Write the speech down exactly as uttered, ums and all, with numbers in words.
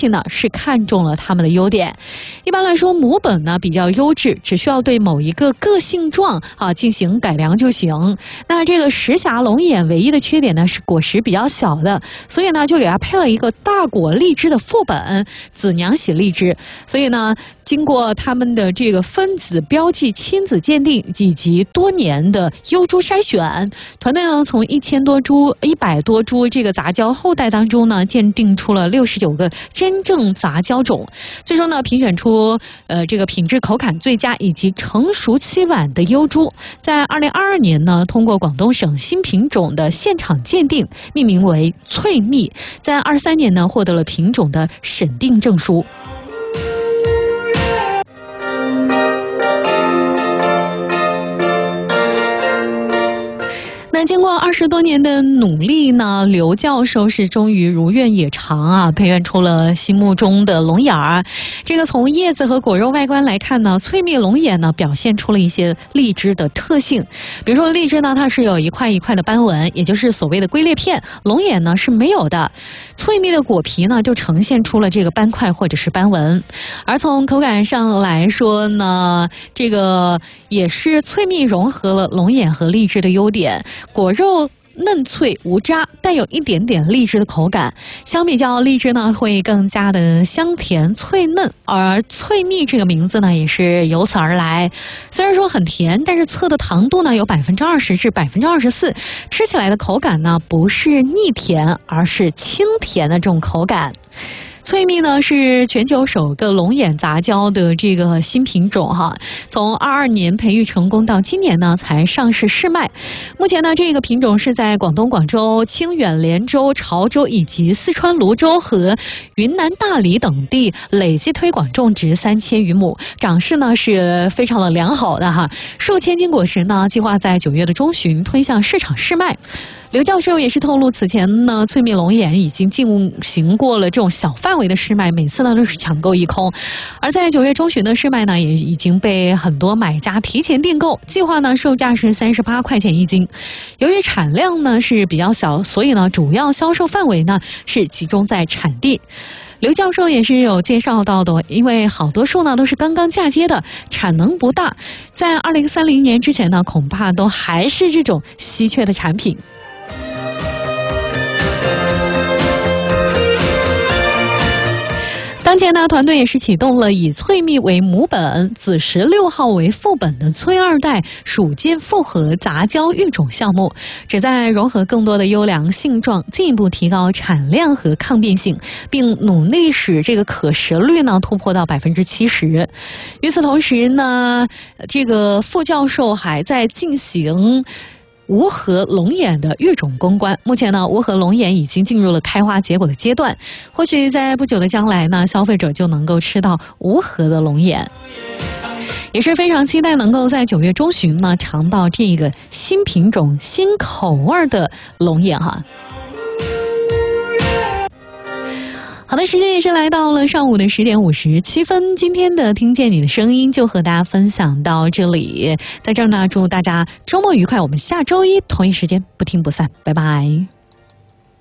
器呢是看中了它们的优点。一般来说，母本呢比较优质，只需要对某一个个性状啊进行改良就行。那这个石匣龙眼唯一的缺点呢是果实比较小的，所以呢就给它配了一个大果荔枝的副本紫娘喜荔枝。所以呢，经过他们的这个分子标记、亲子鉴定以及多年的优株筛选，团队呢从一千多株、一百多株这个杂交后代当中呢，鉴定出了六十九个真正杂交种，最终呢评选出呃这个品质、口感最佳以及成熟期晚的优株。在二零二二年呢，通过广东省新品种的现场鉴定，命名为翠蜜。在二三年呢，获得了品种的审定证书。那经过二十多年的努力呢，刘教授是终于如愿以偿啊，培育出了心目中的龙眼儿。这个从叶子和果肉外观来看呢，翠蜜龙眼呢表现出了一些荔枝的特性。比如说荔枝呢，它是有一块一块的斑纹，也就是所谓的龟裂片；龙眼呢是没有的。翠蜜的果皮呢就呈现出了这个斑块或者是斑纹。而从口感上来说呢，这个也是翠蜜融合了龙眼和荔枝的优点。果肉嫩脆无渣，带有一点点荔枝的口感。相比较荔枝呢，会更加的香甜脆嫩，而翠蜜这个名字呢，也是由此而来。虽然说很甜，但是测的糖度呢有百分之二十至百分之二十四，吃起来的口感呢不是腻甜，而是清甜的这种口感。翠蜜呢是全球首个龙眼杂交的这个新品种哈，从二二年培育成功到今年呢才上市试卖。目前呢这个品种是在广东广州、清远连州、潮州以及四川泸州和云南大理等地累计推广种植三千余亩，长势呢是非常的良好的哈。数千斤果实呢计划在九月的中旬推向市场试卖。刘教授也是透露，此前呢，翠蜜龙眼已经进行过了这种小范围的试卖，每次呢都是抢购一空。而在九月中旬的试卖呢，也已经被很多买家提前订购，计划呢售价是三十八块钱一斤。由于产量呢是比较小，所以呢主要销售范围呢是集中在产地。刘教授也是有介绍到的，因为好多树呢都是刚刚嫁接的，产能不大，在二零三零年之前呢，恐怕都还是这种稀缺的产品。当前呢，团队也是启动了以翠蜜为母本、紫石六号为副本的翠二代属金复合杂交育种项目，旨在融合更多的优良性状，进一步提高产量和抗变性，并努力使这个可食率呢突破到百分之七十。与此同时呢，这个副教授还在进行无核龙眼的育种攻关，目前呢，无核龙眼已经进入了开花结果的阶段，或许在不久的将来呢，消费者就能够吃到无核的龙眼，也是非常期待能够在九月中旬呢尝到这个新品种、新口味的龙眼哈。好的，时间也是来到了上午的十点五十七分，今天的听见你的声音就和大家分享到这里，在这儿呢祝大家周末愉快，我们下周一同一时间不听不散，拜拜。